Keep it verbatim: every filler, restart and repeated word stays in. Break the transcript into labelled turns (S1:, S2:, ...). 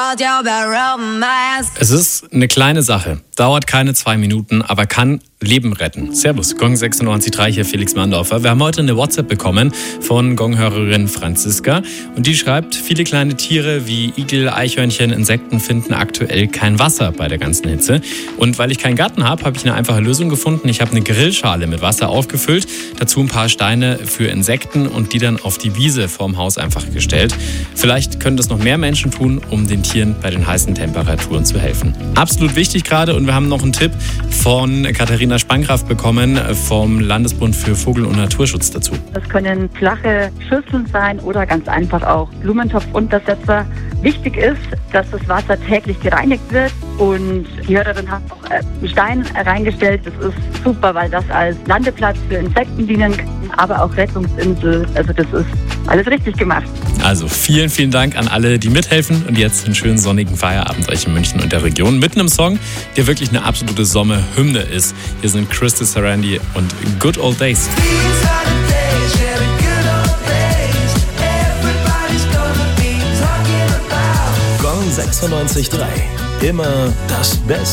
S1: Es ist eine kleine Sache, dauert keine zwei Minuten, aber kann Leben retten. Servus, Gong sechsundneunzig Komma drei, hier Felix Mandorfer. Wir haben heute eine WhatsApp bekommen von Gong-Hörerin Franziska und die schreibt, viele kleine Tiere wie Igel, Eichhörnchen, Insekten finden aktuell kein Wasser bei der ganzen Hitze. Und weil ich keinen Garten habe, habe ich eine einfache Lösung gefunden. Ich habe eine Grillschale mit Wasser aufgefüllt, dazu ein paar Steine für Insekten und die dann auf die Wiese vorm Haus einfach gestellt. Vielleicht können das noch mehr Menschen tun, um den Tieren bei den heißen Temperaturen zu helfen. Absolut wichtig gerade, und wir haben noch einen Tipp von Katharina Spankraft bekommen vom Landesbund für Vogel- und Naturschutz dazu.
S2: Das können flache Schüsseln sein oder ganz einfach auch Blumentopfuntersetzer. Wichtig ist, dass das Wasser täglich gereinigt wird, und die Hörerin hat auch einen Stein reingestellt. Das ist super, weil das als Landeplatz für Insekten dienen kann, aber auch Rettungsinsel. Also das ist alles richtig gemacht.
S1: Also vielen, vielen Dank an alle, die mithelfen, und jetzt einen schönen sonnigen Feierabend euch in München und der Region mit einem Song, der wirklich eine absolute Sommerhymne ist. Hier sind Crystal Sarandon und Good Old Days.
S3: Gong sechsundneunzig Komma drei. Immer das Beste.